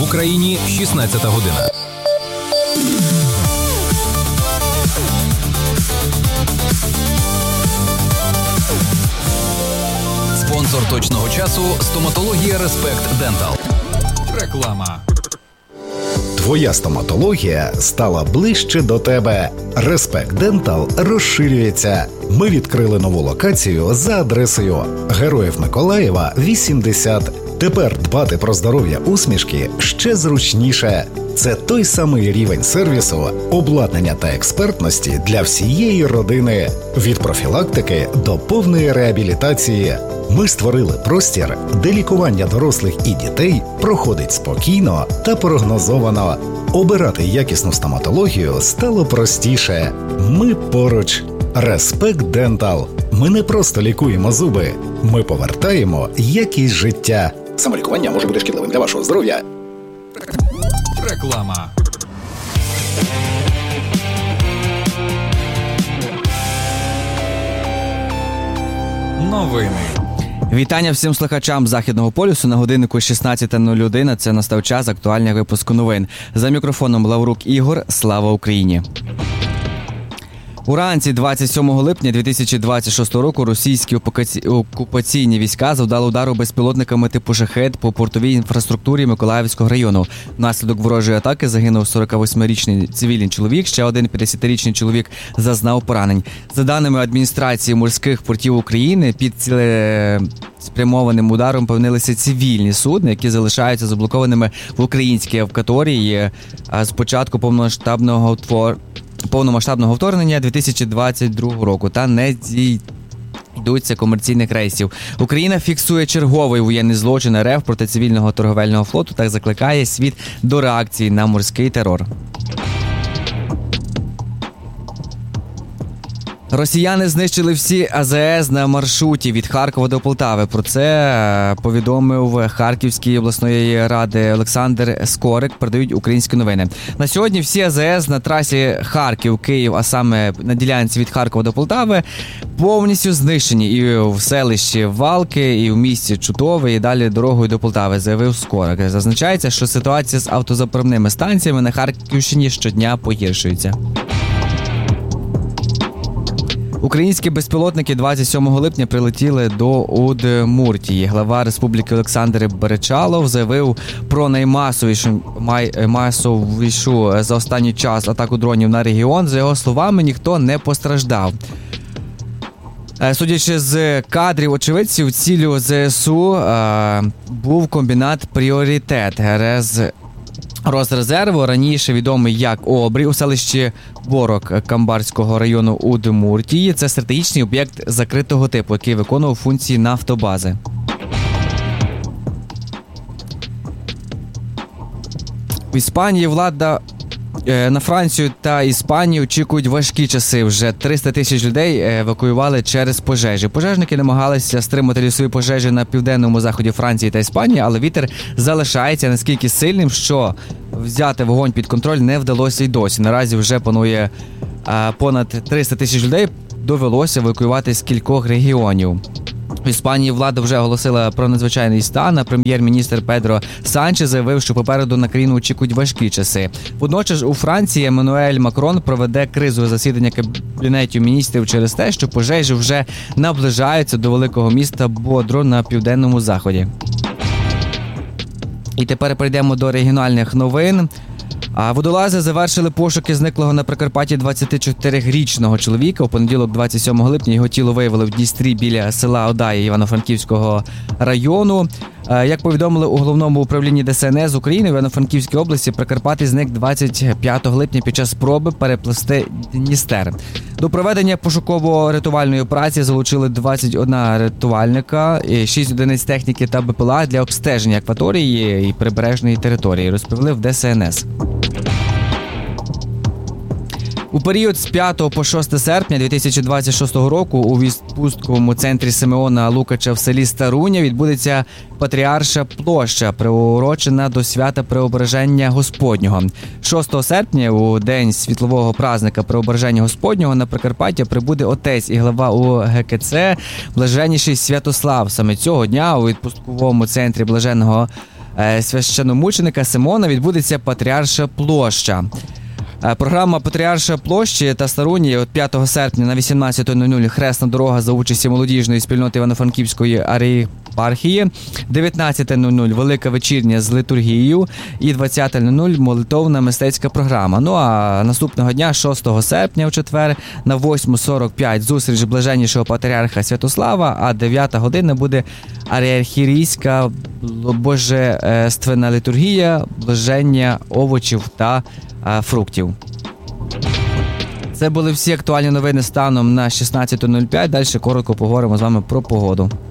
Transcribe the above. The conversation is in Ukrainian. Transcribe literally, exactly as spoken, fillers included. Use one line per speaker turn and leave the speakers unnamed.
Україні шістнадцята година. Спонсор точного часу – стоматологія Респект Дентал. Реклама.
Твоя стоматологія стала ближче до тебе. Респект Дентал розширюється. Ми відкрили нову локацію за адресою Героїв Миколаєва, вісімдесят. Тепер дбати про здоров'я усмішки ще зручніше. Це той самий рівень сервісу, обладнання та експертності для всієї родини. Від профілактики до повної реабілітації. Ми створили простір, де лікування дорослих і дітей проходить спокійно та прогнозовано. Обирати якісну стоматологію стало простіше. Ми поруч. Респект Дентал. Ми не просто лікуємо зуби. Ми повертаємо якість життя. Самолікування може бути шкідливим для вашого здоров'я.
Реклама. Новини.
Вітання всім слухачам Західного полюсу. На годиннику шістнадцята нуль один. Це настав час актуального випуску новин. За мікрофоном Лаврук Ігор. Слава Україні! Уранці двадцять сьомого липня дві тисячі двадцять шостого року російські окупаційні війська завдали удару безпілотниками типу «Шахед» по портовій інфраструктурі Миколаївського району. Внаслідок ворожої атаки загинув сорокавосьмирічний цивільний чоловік, ще один п'ятдесятирічний чоловік зазнав поранень. За даними адміністрації морських портів України, під цілеспрямованим ударом опинилися цивільні судна, які залишаються заблокованими в українській акваторії з початку повномасштабного вторгнення. повномасштабного вторгнення дві тисячі двадцять другого року та не дійдуться комерційних рейсів. Україна фіксує черговий воєнний злочин РФ проти цивільного торговельного флоту та закликає світ до реакції на морський терор. Росіяни знищили всі А З С на маршруті від Харкова до Полтави. Про це повідомив Харківський обласної ради Олександр Скорик, передають українські новини. На сьогодні всі А З С на трасі Харків-Київ, а саме на ділянці від Харкова до Полтави, повністю знищені і в селищі Валки, і в місті Чутове, і далі дорогою до Полтави, заявив Скорик. Зазначається, що ситуація з автозаправними станціями на Харківщині щодня погіршується. Українські безпілотники двадцять сьомого липня прилетіли до Удмуртії. Глава республіки Олександр Беречалов заявив про наймасовішу масовішу за останній час атаку дронів на регіон. За його словами, ніхто не постраждав. Судячи з кадрів очевидців, ціллю З С У е, був комбінат «Пріоритет» ГРС Росрезерву, раніше відомий як Обрій, у селищі Борок Камбарського району Удмуртії. Це стратегічний об'єкт закритого типу, який виконував функції нафтобази. В Іспанії влада на Францію та Іспанію очікують важкі часи. Вже триста тисяч людей евакуювали через пожежі. Пожежники намагалися стримати лісові пожежі на південному заході Франції та Іспанії, але вітер залишається наскільки сильним, що взяти вогонь під контроль не вдалося й досі. Наразі вже панує понад триста тисяч людей, довелося евакуювати з кількох регіонів. В Іспанії влада вже оголосила про надзвичайний стан, а прем'єр-міністр Педро Санчес заявив, що попереду на країну очікують важкі часи. Водночас у Франції Еммануель Макрон проведе кризове засідання Кабінету міністрів через те, що пожежі вже наближаються до великого міста Бодро на південному заході. І тепер перейдемо до регіональних новин. А водолази завершили пошуки зниклого на Прикарпатті двадцятичотирирічного чоловіка. У понеділок двадцять сьомого липня його тіло виявили в Дністрі біля села Одаї Івано-Франківського району. Як повідомили у Головному управлінні Де С Ен Ес України, в Івано-Франківській області Прикарпатті зник двадцять п'ятого липня під час спроби переплисти Дністер. До проведення пошуково-рятувальної операції залучили двадцять один рятувальника, шість одиниць техніки та Б П Л А для обстеження акваторії і прибережної території, розповіли в Де С Ен Ес. У період з п'ятого по шосте серпня дві тисячі двадцять шостого року у відпустковому центрі Симеона Лукача в селі Старуня відбудеться Патріарша площа, приурочена до свята Преображення Господнього. шостого серпня, у день світлового празника Преображення Господнього, на Прикарпаття прибуде отець і глава У Ге Ке Це Блаженніший Святослав. Саме цього дня у відпустковому центрі Блаженного е, священомученика Симона відбудеться Патріарша площа. Е, Програма Патріарша площі та Старунії от п'ятого серпня на вісімнадцята нуль нуль хресна дорога за участі молодіжної спільноти Івано-Франківської архієпархії, дев'ятнадцята нуль нуль велика вечірня з літургією і двадцята нуль нуль молитовна мистецька програма. Ну а наступного дня, шостого серпня в четвер, на восьму сорок п'ять зустріч блаженнішого патріарха Святослава, а дев'ята година буде архієрейська божественна літургія, блаження овочів та а, фруктів. Це були всі актуальні новини станом на шістнадцята нуль п'ять. Далі коротко поговоримо з вами про погоду.